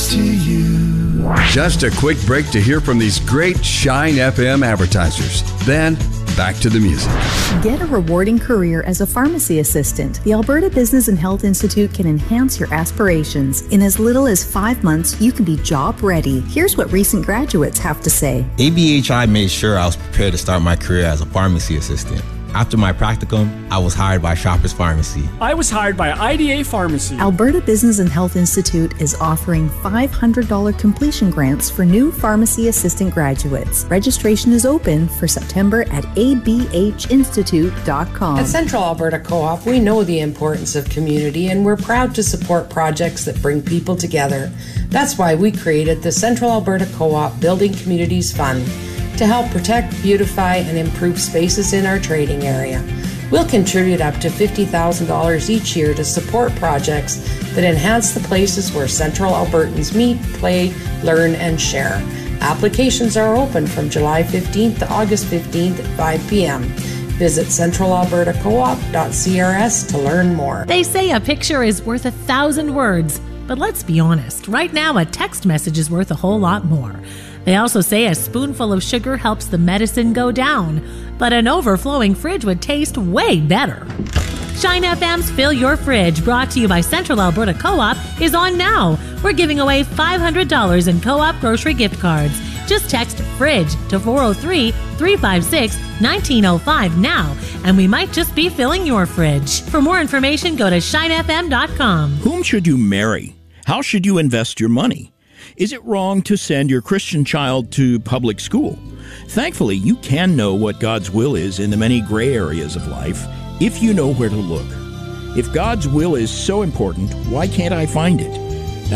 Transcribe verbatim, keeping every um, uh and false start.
to you. Just a quick break to hear from these great Shine F M advertisers. Then, back to the music. Get a rewarding career as a pharmacy assistant. The Alberta Business and Health Institute can enhance your aspirations. In as little as five months, you can be job ready. Here's what recent graduates have to say. A B H I made sure I was prepared to start my career as a pharmacy assistant. After my practicum, I was hired by Shoppers Pharmacy. I was hired by I D A Pharmacy. Alberta Business and Health Institute is offering five hundred dollars completion grants for new pharmacy assistant graduates. Registration is open for September at a b h institute dot com. At Central Alberta Co-op, we know the importance of community, and we're proud to support projects that bring people together. That's why we created the Central Alberta Co-op Building Communities Fund, to help protect, beautify, and improve spaces in our trading area. We'll contribute up to fifty thousand dollars each year to support projects that enhance the places where Central Albertans meet, play, learn, and share. Applications are open from July fifteenth to August fifteenth at five p.m. Visit central alberta co op dot c r s to learn more. They say a picture is worth a thousand words, but let's be honest, right now a text message is worth a whole lot more. They also say a spoonful of sugar helps the medicine go down, but an overflowing fridge would taste way better. Shine F M's Fill Your Fridge, brought to you by Central Alberta Co-op, is on now. We're giving away five hundred dollars in Co-op grocery gift cards. Just text FRIDGE to four oh three, three five six, one nine oh five now, and we might just be filling your fridge. For more information, go to shine f m dot com. Whom should you marry? How should you invest your money? Is it wrong to send your Christian child to public school? Thankfully, you can know what God's will is in the many gray areas of life if you know where to look. If God's will is so important, why can't I find it?